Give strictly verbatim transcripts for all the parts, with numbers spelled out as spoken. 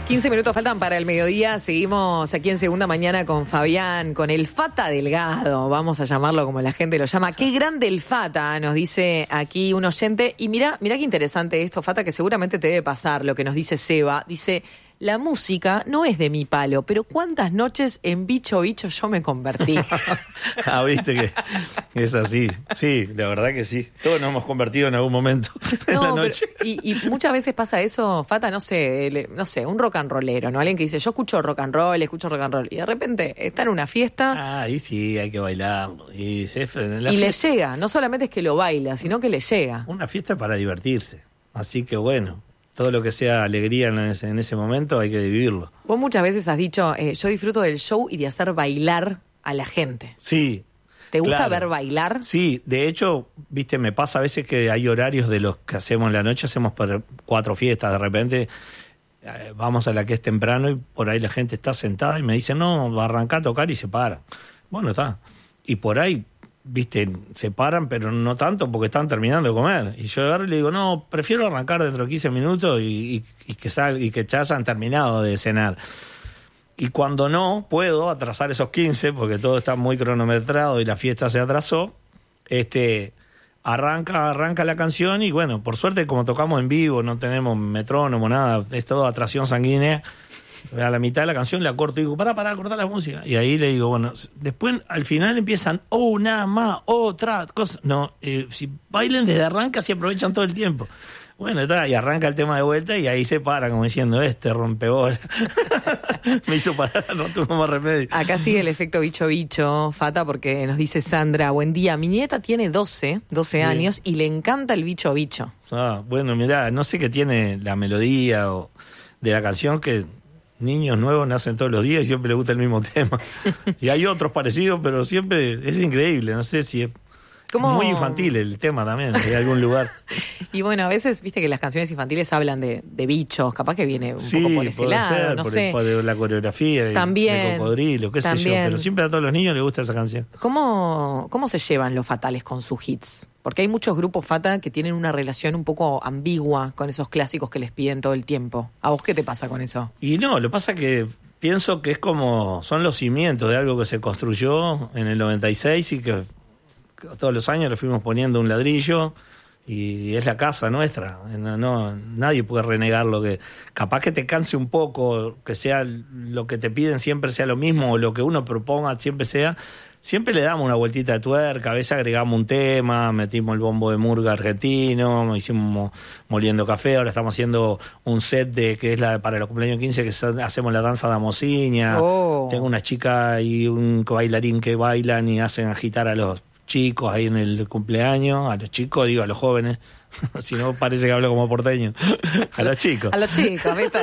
quince minutos faltan para el mediodía. Seguimos aquí en Segunda Mañana con Fabián, con el Fata Delgado. Vamos a llamarlo como la gente lo llama. Qué grande el Fata, nos dice aquí un oyente. Y mira, mira qué interesante esto, Fata, que seguramente te debe pasar lo que nos dice Seba. Dice, la música no es de mi palo, pero cuántas noches en bicho bicho yo me convertí. Ah, viste que es así. Sí, la verdad que sí. Todos nos hemos convertido en algún momento en No, la pero- noche. y, y muchas veces pasa eso, Fata, no sé, le- no sé, un rock and rollero, ¿no? Alguien que dice, yo escucho rock and roll, escucho rock and roll, y de repente está en una fiesta Ah, ahí sí, hay que bailarlo. Y, se, en la y le fiesta- llega, no solamente es que lo baila, sino que le llega. Una fiesta para divertirse. Así que bueno, todo lo que sea alegría en ese, en ese momento hay que vivirlo. Vos muchas veces has dicho, eh, yo disfruto del show y de hacer bailar a la gente. Sí. ¿Te gusta claro. ver bailar? Sí, de hecho, viste, me pasa a veces que hay horarios de los que hacemos en la noche, hacemos por cuatro fiestas, de repente eh, vamos a la que es temprano y por ahí la gente está sentada y me dice, no, va a arrancar a tocar y se para. Bueno, está. Y por ahí, viste, se paran, pero no tanto porque están terminando de comer. Y yo agarro y le digo, no, prefiero arrancar dentro de quince minutos y, y, y que sal, y que ya se han terminado de cenar. Y cuando no puedo atrasar esos quince, porque todo está muy cronometrado y la fiesta se atrasó, este, arranca, arranca la canción y bueno, por suerte como tocamos en vivo, no tenemos metrónomo, nada, es todo atracción sanguínea. A la mitad de la canción la corto y digo, pará, pará, cortar la música. Y ahí le digo, bueno, después al final empiezan, oh, nada más, otra cosa. No, eh, si bailen desde arranca, se aprovechan todo el tiempo. Bueno, está, y arranca el tema de vuelta y ahí se para como diciendo, este rompebola. Me hizo parar, no tuvo más remedio. Acá sigue el efecto bicho bicho, Fata, porque nos dice Sandra, buen día, mi nieta tiene doce, doce Sí. años y le encanta el bicho bicho. Ah, bueno, mirá, no sé qué tiene la melodía o de la canción que niños nuevos nacen todos los días y siempre les gusta el mismo tema. Y hay otros parecidos, pero siempre es increíble, no sé si es ¿Cómo? muy infantil el tema también, de algún lugar. Y bueno, a veces, viste que las canciones infantiles hablan de, de bichos, capaz que viene un Sí, poco por ese puede lado, ser, no por, sé. el, por la coreografía de, También, de cocodrilo, qué sé yo, también. pero siempre a todos los niños les gusta esa canción. ¿Cómo, ¿Cómo se llevan los Fatales con sus hits? Porque hay muchos grupos Fata que tienen una relación un poco ambigua con esos clásicos que les piden todo el tiempo. ¿A vos qué te pasa con eso? Y no, lo que pasa es que pienso que es como, son los cimientos de algo que se construyó en el noventa y seis y que todos los años le fuimos poniendo un ladrillo y es la casa nuestra. No, no, nadie puede renegar lo que... Capaz que te canse un poco, que sea lo que te piden siempre sea lo mismo o lo que uno proponga siempre sea... Siempre le damos una vueltita de tuerca, a veces agregamos un tema, metimos el bombo de murga argentino, hicimos moliendo café, ahora estamos haciendo un set de que es la para los cumpleaños quince, que son- hacemos la danza de mociña. Oh. Tengo una chica y un bailarín que bailan y hacen agitar a los chicos ahí en el cumpleaños, a los chicos, digo, a los jóvenes, si no parece que hablo como porteño, a los chicos. A los chicos, ¿viste?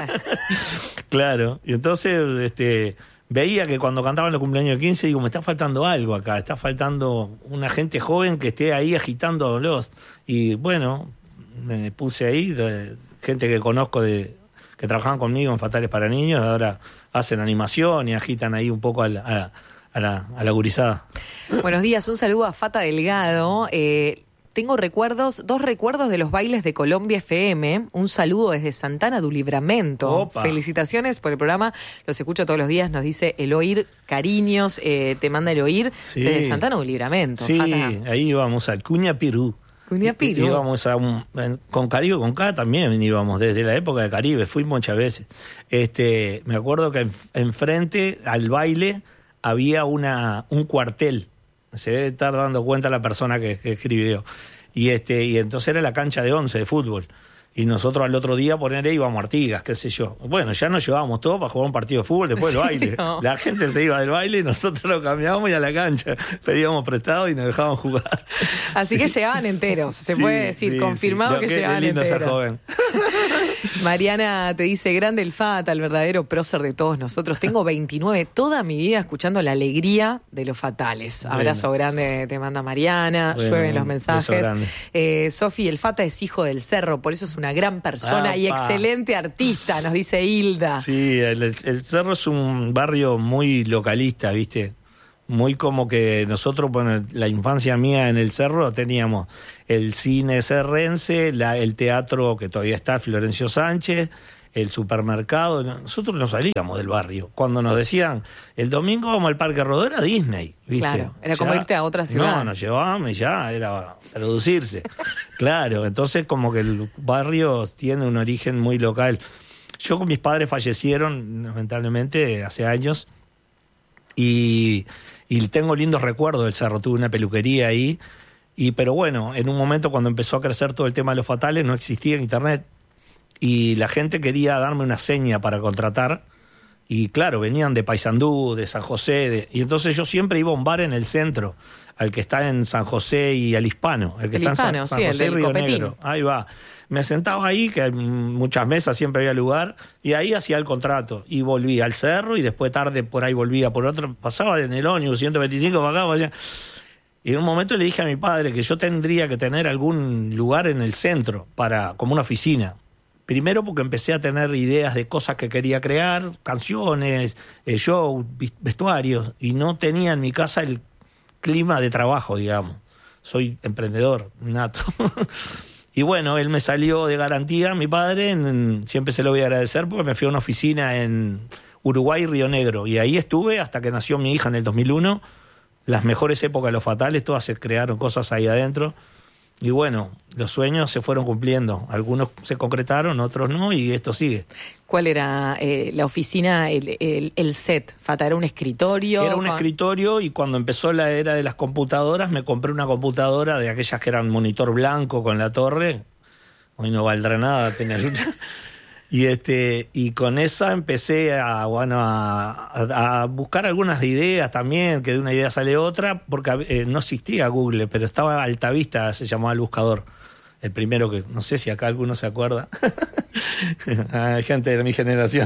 Claro, y entonces este veía que cuando cantaban los cumpleaños de quince, digo, me está faltando algo acá, está faltando una gente joven que esté ahí agitándolos. Y bueno, me puse ahí, de, gente que conozco de que trabajaban conmigo en Fatales para Niños, ahora hacen animación y agitan ahí un poco a la, a, a la, a la gurizada. Buenos días, un saludo a Fata Delgado. Eh, tengo recuerdos, dos recuerdos de los bailes de Colombia F M. Un saludo desde Santana do Livramento. Opa. Felicitaciones por el programa. Los escucho todos los días. Nos dice Eloir Cariños, eh, te manda Eloir Sí. desde Santana do Livramento. Sí, Fata. ahí íbamos al Cuña Pirú. Cuña Pirú. Íbamos a un, con Caribe, con K también íbamos, desde la época de Caribe, fui muchas veces. Este, me acuerdo que en- enfrente al baile había una un cuartel, se debe estar dando cuenta la persona que, que escribió. Y este y entonces era la cancha de once de fútbol. Y nosotros al otro día poner ahí íbamos a Artigas, qué sé yo. Bueno, ya nos llevábamos todo para jugar un partido de fútbol después del baile. No. La gente se iba del baile y nosotros lo cambiábamos y a la cancha. Pedíamos prestado y nos dejábamos jugar. Así Sí. que llegaban enteros, se Sí, puede decir, sí, confirmado sí. Lo que que llegaban es lindo ser enteros. joven. Mariana te dice, grande el Fata, el verdadero prócer de todos nosotros. Tengo veintinueve, toda mi vida escuchando la alegría de los Fatales. Bueno. Abrazo grande te manda Mariana, Bueno, llueven los un beso mensajes. grande. Eh, Sofi, el Fata es hijo del cerro, por eso es una gran persona y Apa. excelente artista, nos dice Hilda. Sí, el, el Cerro es un barrio muy localista, ¿viste? Muy como que nosotros, bueno, la infancia mía en el Cerro teníamos el cine cerrense, la, el teatro que todavía está, Florencio Sánchez, el supermercado. Nosotros no salíamos del barrio. Cuando nos decían, el domingo vamos al Parque Rodó, era Disney, ¿viste? Claro, era ya, como irte a otra ciudad. No, nos llevábamos y ya era producirse. Claro, entonces como que el barrio tiene un origen muy local. Yo con mis padres fallecieron, lamentablemente, hace años, y, y tengo lindos recuerdos del Cerro. Tuve una peluquería ahí, y pero bueno, en un momento cuando empezó a crecer todo el tema de los fatales, no existía internet, y la gente quería darme una seña para contratar, y claro, venían de Paysandú, de San José, de, y entonces yo siempre iba a un bar en el centro, al que está en San José y al Hispano, el que el está Hispano, en San, sí, San José el y del Río Copetín. Negro. Ahí va. Me sentaba ahí, que hay muchas mesas, siempre había lugar, y ahí hacía el contrato. Y volvía al cerro, y después tarde por ahí volvía por otro. Pasaba en el ómnibus ciento veinticinco para acá, para allá. Y en un momento le dije a mi padre que yo tendría que tener algún lugar en el centro, para como una oficina. Primero porque empecé a tener ideas de cosas que quería crear, canciones, eh, show, vestuarios, y no tenía en mi casa el clima de trabajo, digamos. Soy emprendedor nato. Y bueno, él me salió de garantía, mi padre, en, siempre se lo voy a agradecer, porque me fui a una oficina en Uruguay, Río Negro, y ahí estuve hasta que nació mi hija en el dos mil uno, las mejores épocas de los fatales, todas se crearon cosas ahí adentro, y bueno, los sueños se fueron cumpliendo, algunos se concretaron, otros no, y esto sigue. ¿Cuál era eh, la oficina, el, el, el set? Fata, ¿era un escritorio? Era un con... escritorio, y cuando empezó la era de las computadoras, me compré una computadora de aquellas que eran monitor blanco con la torre. Hoy no valdrá nada tener una. Y este y con esa empecé a bueno a, a, a buscar algunas ideas también, que de una idea sale otra, porque eh, no existía Google, pero estaba Altavista, se llamaba el buscador. El primero que, no sé si acá alguno se acuerda. Hay gente de mi generación.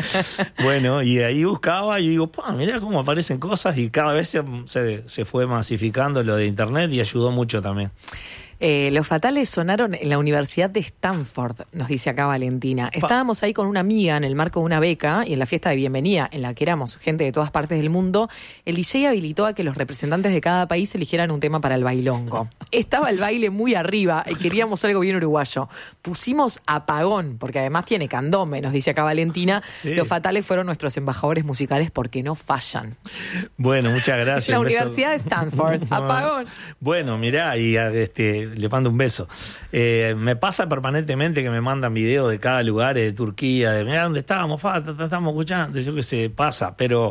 Bueno, y ahí buscaba y digo, pa, mirá cómo aparecen cosas, y cada vez se, se, se fue masificando lo de internet y ayudó mucho también. Eh, los fatales sonaron en la Universidad de Stanford, nos dice acá Valentina. Estábamos ahí con una amiga en el marco de una beca y en la fiesta de bienvenida, en la que éramos gente de todas partes del mundo, el D J habilitó a que los representantes de cada país eligieran un tema para el bailongo. Estaba el baile muy arriba y queríamos algo bien uruguayo. Pusimos Apagón, porque además tiene candombe, nos dice acá Valentina. Sí. Los fatales fueron nuestros embajadores musicales porque no fallan. Bueno, muchas gracias. La Universidad de Stanford, Apagón. Bueno, mirá, y este... le mando un beso. Eh, me pasa permanentemente que me mandan videos de cada lugar, de Turquía, de mirá dónde estábamos, fa, estamos escuchando, yo qué sé, pasa, pero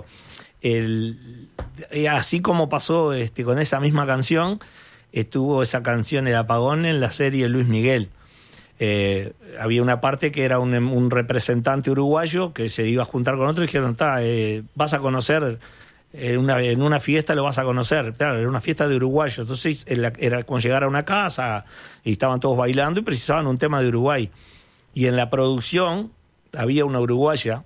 el, así como pasó este, con esa misma canción, estuvo esa canción, El Apagón, en la serie Luis Miguel. Eh, había una parte que era un, un representante uruguayo que se iba a juntar con otro y dijeron, ta, eh, vas a conocer... En una, en una fiesta lo vas a conocer. Claro, era una fiesta de uruguayos. Entonces era, era como llegar a una casa y estaban todos bailando y precisaban un tema de Uruguay. Y en la producción había una uruguaya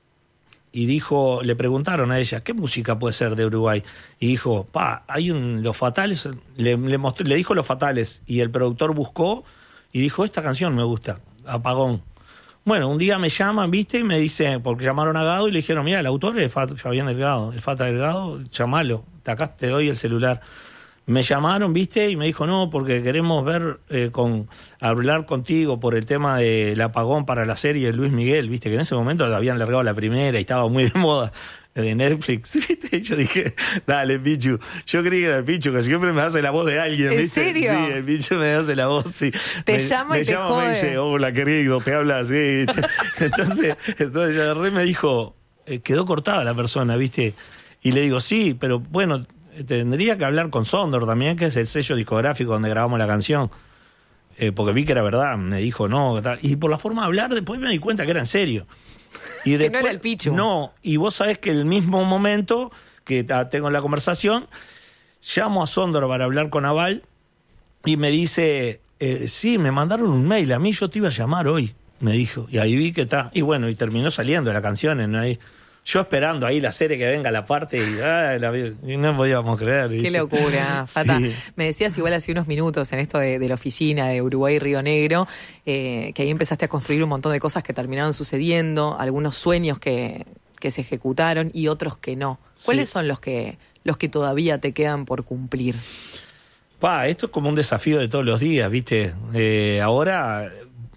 y dijo, le preguntaron a ella, ¿qué música puede ser de Uruguay? Y dijo, pa, hay un Los Fatales, le, le, mostró, le dijo Los Fatales, y el productor buscó y dijo, esta canción me gusta, Apagón. Bueno, un día me llaman, ¿viste? Y me dicen, porque llamaron a Gado y le dijeron, mira, el autor es Fabián Delgado, el Fata Delgado, llamalo, acá te doy el celular. Me llamaron, ¿viste? Y me dijo, no, porque queremos ver, eh, con hablar contigo por el tema del apagón para la serie de Luis Miguel, ¿viste? Que en ese momento habían largado la primera y estaba muy de moda, de Netflix, ¿viste? Y yo dije, dale, Pichu. Yo creí que era el Pichu, que siempre me hace la voz de alguien, ¿En ¿viste? serio? Sí, el Pichu me hace la voz, sí. Te me, llama me y te llama, jode. Me dice, hola, querido, te habla así, ¿viste? Entonces, entonces yo agarré y me dijo, eh, quedó cortada la persona, ¿viste? Y le digo, sí, pero bueno, tendría que hablar con Sondor también, que es el sello discográfico donde grabamos la canción. Eh, porque vi que era verdad, me dijo no, tal. Y por la forma de hablar después me di cuenta que era en serio. Y que después, no era el Pichu. No, y vos sabés que el mismo momento que tengo la conversación, llamo a Sondor para hablar con Aval y me dice, eh, sí, me mandaron un mail, a mí yo te iba a llamar hoy, me dijo. Y ahí vi que está, y bueno, y terminó saliendo la canción, ¿no? Ahí, yo esperando ahí la serie que venga la parte y, ah, la, y no podíamos creer. ¿viste? Qué locura, Fata. Sí. Me decías igual hace unos minutos en esto de, de la oficina de Uruguay y Río Negro, eh, que ahí empezaste a construir un montón de cosas que terminaron sucediendo, algunos sueños que, que se ejecutaron y otros que no. ¿Cuáles sí. son los que, los que todavía te quedan por cumplir? Pa, esto es como un desafío de todos los días, ¿viste? Eh, ahora...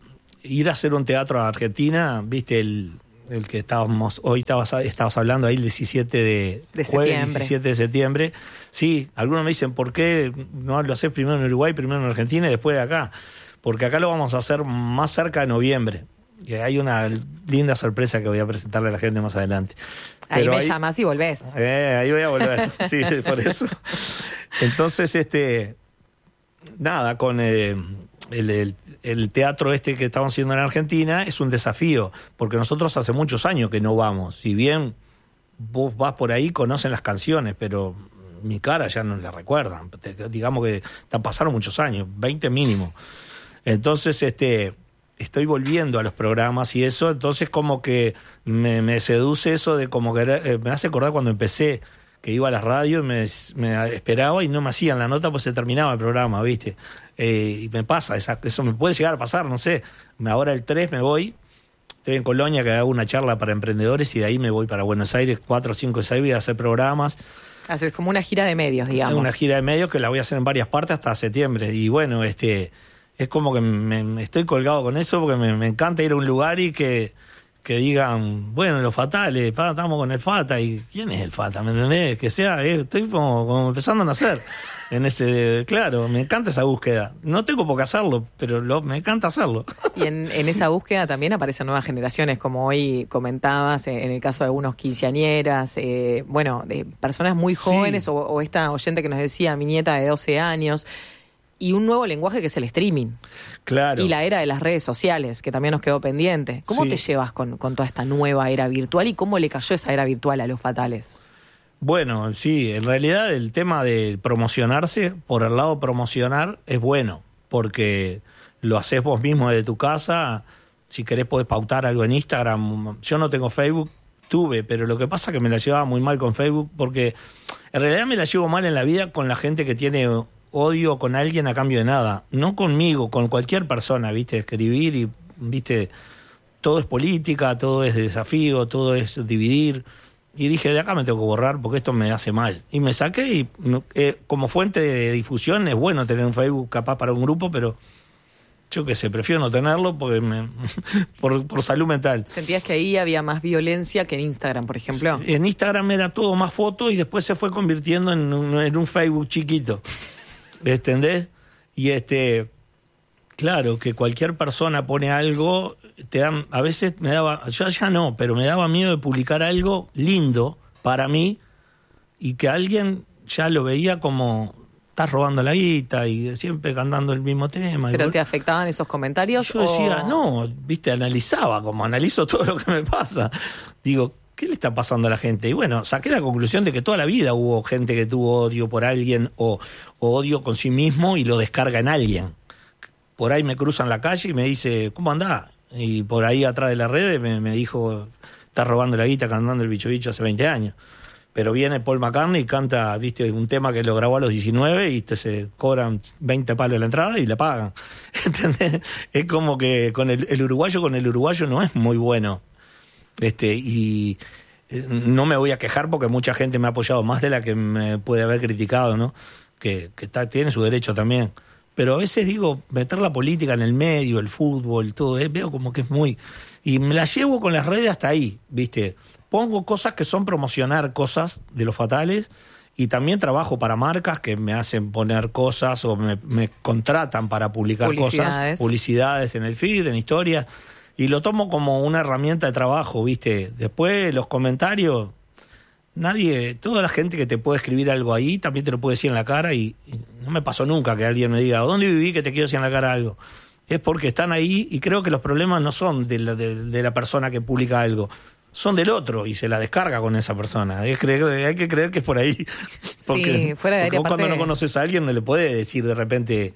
ir a hacer un teatro a Argentina, viste, el, el que estábamos, hoy estabas, estabas hablando ahí el diecisiete de, de jueves septiembre. diecisiete de septiembre. Sí, algunos me dicen, ¿por qué no lo haces primero en Uruguay, primero en Argentina y después de acá? Porque acá lo vamos a hacer más cerca de noviembre. Y hay una linda sorpresa que voy a presentarle a la gente más adelante. Ahí Pero me ahí, llamas y volvés. Eh, ahí voy a volver, sí, por eso. Entonces, este, nada, con eh, el, el, el teatro este que estamos haciendo en Argentina es un desafío, porque nosotros hace muchos años que no vamos. Si bien vos vas por ahí, conocen las canciones, pero mi cara ya no la recuerdan. Digamos que pasaron muchos años, veinte mínimo. Entonces, este, estoy volviendo a los programas y eso, entonces como que me, me seduce eso de como que eh, me hace acordar cuando empecé, que iba a la radio y me, me esperaba y no me hacían la nota, pues se terminaba el programa, ¿viste? Eh, y me pasa, esa, eso me puede llegar a pasar, no sé. Ahora el tres me voy, estoy en Colonia que hago una charla para emprendedores y de ahí me voy para Buenos Aires, cuatro, cinco, seis, voy a hacer programas. Haces como una gira de medios, digamos. Una gira de medios que la voy a hacer en varias partes hasta septiembre. Y bueno, este es como que me, me estoy colgado con eso porque me, me encanta ir a un lugar y que, que digan, bueno, los fatales, pa, estamos con el Fata. ¿Y quién es el Fata? ¿Me entendés? Que sea, eh, estoy como, como empezando a nacer en ese, claro, me encanta esa búsqueda. No tengo por qué hacerlo, pero lo, me encanta hacerlo. Y en, en esa búsqueda también aparecen nuevas generaciones, como hoy comentabas, en el caso de algunos quinceañeras, eh, bueno, de personas muy jóvenes, sí. o, o esta oyente que nos decía, mi nieta de doce años, y un nuevo lenguaje que es el streaming. Claro. Y la era de las redes sociales, que también nos quedó pendiente. ¿Cómo sí. te llevas con, con toda esta nueva era virtual y cómo le cayó esa era virtual a los fatales? Bueno, sí, en realidad el tema de promocionarse, por el lado promocionar, es bueno, porque lo haces vos mismo desde tu casa. Si querés podés pautar algo en Instagram. Yo no tengo Facebook, tuve, pero lo que pasa es que me la llevaba muy mal con Facebook, porque en realidad me la llevo mal en la vida con la gente que tiene odio con alguien a cambio de nada, no conmigo, con cualquier persona, viste, escribir y, viste, todo es política, todo es desafío, todo es dividir, y dije, de acá me tengo que borrar porque esto me hace mal, y me saqué y eh, como fuente de difusión es bueno tener un Facebook capaz para un grupo, pero yo qué sé, prefiero no tenerlo porque me, por, por salud mental. ¿Sentías que ahí había más violencia que en Instagram, por ejemplo? En Instagram era todo más fotos y después se fue convirtiendo en un, en un Facebook chiquito. ¿Entendés? Y este, claro, que cualquier persona pone algo, te dan, a veces me daba, yo ya no, pero me daba miedo de publicar algo lindo para mí y que alguien ya lo veía como, estás robando la guita y siempre cantando el mismo tema. ¿Pero y te afectaban esos comentarios? Yo o... decía, no, viste, analizaba, como analizo todo lo que me pasa. Digo, ¿qué le está pasando a la gente? Y bueno, saqué la conclusión de que toda la vida hubo gente que tuvo odio por alguien o, o odio con sí mismo y lo descarga en alguien. Por ahí me cruzan la calle y me dice, ¿cómo andás? Y por ahí atrás de la red me, me dijo, estás robando la guita cantando el bicho bicho hace veinte años. Pero viene Paul McCartney y canta, viste, un tema que lo grabó a los diecinueve y te se cobran veinte palos la entrada y le pagan. ¿Entendés? Es como que con el, el uruguayo con el uruguayo no es muy bueno. Este, y no me voy a quejar porque mucha gente me ha apoyado más de la que me puede haber criticado, ¿no? Que, que está, tiene su derecho también. Pero a veces digo, meter la política en el medio, el fútbol, todo, eh, veo como que es muy... Y me la llevo con las redes hasta ahí, ¿viste? Pongo cosas que son promocionar cosas de los fatales y también trabajo para marcas que me hacen poner cosas o me, me contratan para publicar cosas, publicidades en el feed, en historias. Y lo tomo como una herramienta de trabajo, ¿viste? Después los comentarios, nadie, toda la gente que te puede escribir algo ahí también te lo puede decir en la cara y, y no me pasó nunca que alguien me diga, ¿dónde viví que te quiero decir en la cara algo? Es porque están ahí y creo que los problemas no son de la, de, de la persona que publica algo, son del otro y se la descarga con esa persona. Es creer, hay que creer que es por ahí. Porque, sí, fuera de porque área, vos cuando aparte... no conoces a alguien no le podés decir de repente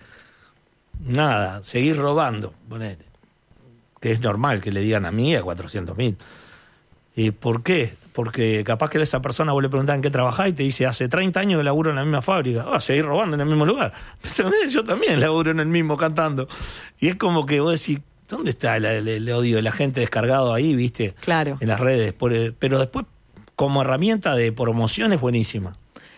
nada, seguir robando, ponele. Que es normal que le digan a mí a cuatrocientos mil. ¿Y por qué? Porque capaz que a esa persona vos le preguntás en qué trabajás y te dice, hace treinta años que laburo en la misma fábrica. Ah, seguir robando en el mismo lugar. Yo también laburo en el mismo cantando. Y es como que vos decís, ¿dónde está el, el, el odio de la gente descargado ahí, viste? Claro. En las redes. Por, pero después, como herramienta de promoción es buenísima.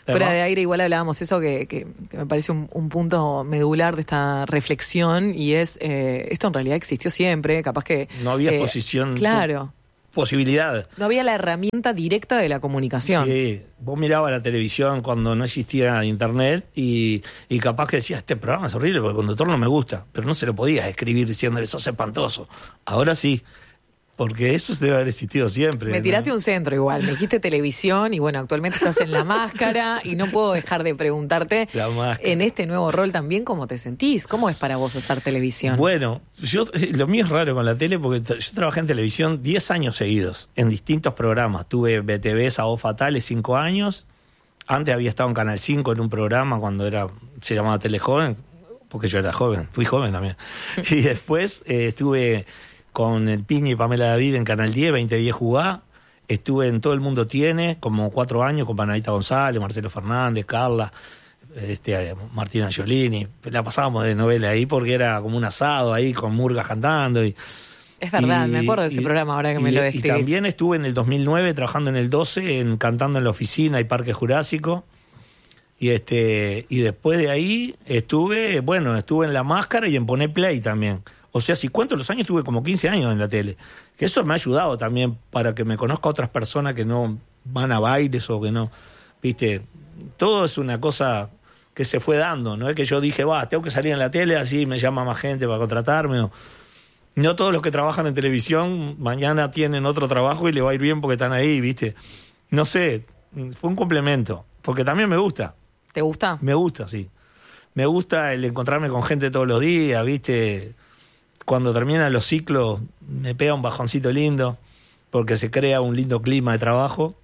Fuera de aire igual hablábamos eso que, que, que me parece un, un punto medular de esta reflexión y es, eh, esto en realidad existió siempre, capaz que... No había eh, exposición... Claro. Posibilidad. No había la herramienta directa de la comunicación. Sí, vos mirabas la televisión cuando no existía internet y, y capaz que decías, este programa es horrible porque el conductor no me gusta, pero no se lo podías escribir diciéndole, sos espantoso. Ahora sí, porque eso debe haber existido siempre. Me tiraste ¿no? un centro igual, me dijiste televisión y bueno, actualmente estás en La Máscara y no puedo dejar de preguntarte en este nuevo rol también cómo te sentís, cómo es para vos hacer televisión. Bueno, yo lo mío es raro con la tele porque t- yo trabajé en televisión diez años seguidos, en distintos programas. Tuve B T V, Sábado Fatales, cinco años. Antes había estado en Canal cinco en un programa cuando era se llamaba Telejoven, porque yo era joven, fui joven también. Y después eh, estuve... con el Piña y Pamela David en Canal diez, veinte diez Jugá. Estuve en Todo el Mundo Tiene, como cuatro años, con Panadita González, Marcelo Fernández, Carla, este, Martina Giolini. La pasábamos de novela ahí porque era como un asado ahí, con murgas cantando. Y, es verdad, y, me acuerdo de ese y, programa ahora que y, me lo y describís. también estuve en el dos mil nueve trabajando en el doce, en, cantando en La Oficina y Parque Jurásico. Y este y después de ahí estuve, bueno, estuve en La Máscara y en Poné Play también. O sea, si cuento los años, tuve como quince años en la tele. Que eso me ha ayudado también para que me conozca otras personas que no van a bailes o que no... Viste, todo es una cosa que se fue dando. No es que yo dije, va, tengo que salir en la tele, así me llama más gente para contratarme. O... No todos los que trabajan en televisión mañana tienen otro trabajo y le va a ir bien porque están ahí, viste. No sé, fue un complemento. Porque también me gusta. ¿Te gusta? Me gusta, sí. Me gusta el encontrarme con gente todos los días, viste... Cuando terminan los ciclos me pega un bajoncito lindo porque se crea un lindo clima de trabajo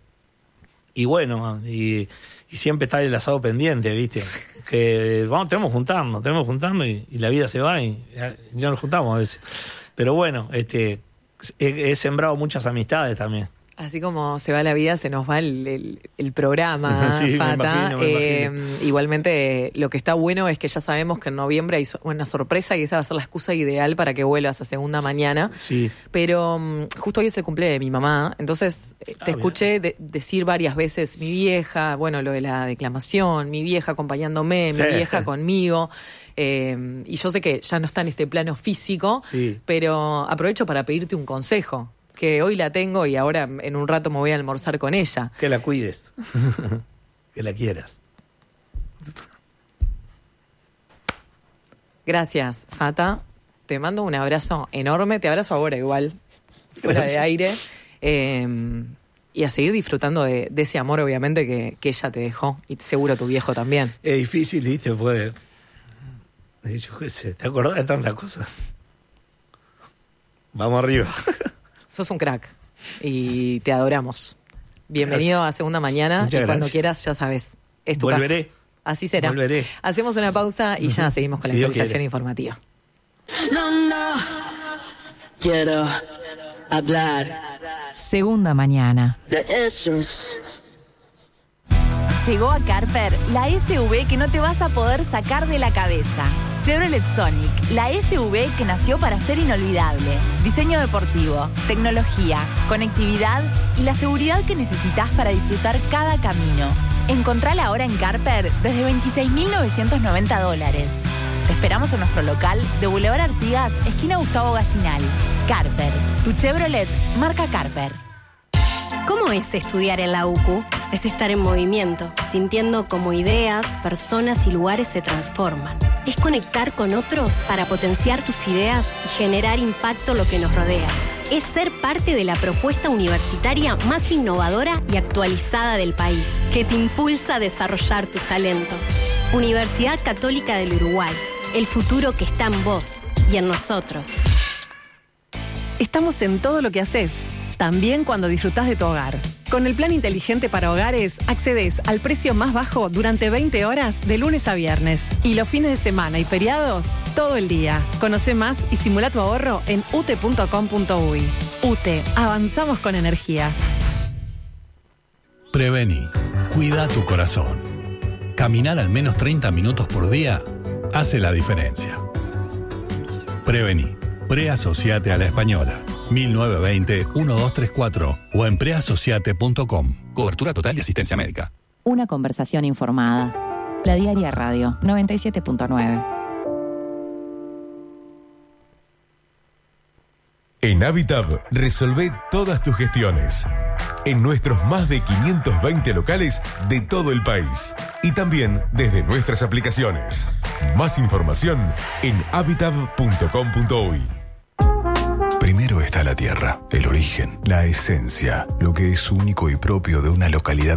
y bueno, y, y siempre está el asado pendiente, ¿viste? Que vamos, tenemos que juntarnos, tenemos que juntarnos y, y la vida se va y ya, ya nos juntamos a veces. Pero bueno, este he, he sembrado muchas amistades también. Así como se va la vida, se nos va el, el, el programa, sí, Fata. me imagino, me eh, imagino. Igualmente, lo que está bueno es que ya sabemos que en noviembre hay una sorpresa y esa va a ser la excusa ideal para que vuelvas a segunda mañana. Sí. Pero um, justo hoy es el cumpleaños de mi mamá, entonces te ah, escuché de, decir varias veces mi vieja, bueno, lo de la declamación, mi vieja acompañándome, sí. mi vieja conmigo. Eh, y yo sé que ya no está en este plano físico, sí. pero aprovecho para pedirte un consejo. Que hoy la tengo y ahora en un rato me voy a almorzar con ella. Que la cuides, que la quieras. Gracias, Fata. Te mando un abrazo enorme. Te abrazo ahora igual, fuera Gracias. de aire. Eh, y a seguir disfrutando de, de ese amor, obviamente, que, que ella te dejó. Y seguro tu viejo también. Es difícil, ¿viste? Pues, yo qué sé, ¿te acordás de tantas cosas? Vamos arriba. Sos un crack y te adoramos. Bienvenido Gracias. a Segunda Mañana. Muchas y cuando gracias. quieras, ya sabes, es tu Volveré. casa. Así será. Volveré. Hacemos una pausa y ya seguimos con Si la Dios actualización quiere. informativa. No, no, quiero hablar Segunda Mañana. de esos. Llegó a Carper la S U V que no te vas a poder sacar de la cabeza. Chevrolet Sonic, la S U V que nació para ser inolvidable. Diseño deportivo, tecnología, conectividad y la seguridad que necesitas para disfrutar cada camino. Encontrala ahora en Carper desde veintiséis mil novecientos noventa dólares. Te esperamos en nuestro local de Boulevard Artigas, esquina Gustavo Gallinal. Carper, tu Chevrolet marca Carper. ¿Cómo es estudiar en la U C U? Es estar en movimiento, sintiendo cómo ideas, personas y lugares se transforman. Es conectar con otros para potenciar tus ideas y generar impacto en lo que nos rodea. Es ser parte de la propuesta universitaria más innovadora y actualizada del país, que te impulsa a desarrollar tus talentos. Universidad Católica del Uruguay, el futuro que está en vos y en nosotros. Estamos en todo lo que haces, también cuando disfrutás de tu hogar. Con el plan inteligente para hogares, accedes al precio más bajo durante veinte horas de lunes a viernes. Y los fines de semana y feriados, todo el día. Conoce más y simula tu ahorro en u t punto com punto u y. U T, avanzamos con energía. Prevení, cuida tu corazón. Caminar al menos treinta minutos por día hace la diferencia. Prevení, preasociate a la Española. mil novecientos veinte, uno dos tres cuatro o en preasociate punto com. Cobertura total de asistencia médica. una conversación informada. La Diaria Radio noventa y siete punto nueve. En Habitab, resolvé todas tus gestiones. En nuestros más de quinientos veinte locales de todo el país. Y también desde nuestras aplicaciones. Más información en habitab punto com punto uy. Primero está la tierra, el origen, la esencia, lo que es único y propio de una localidad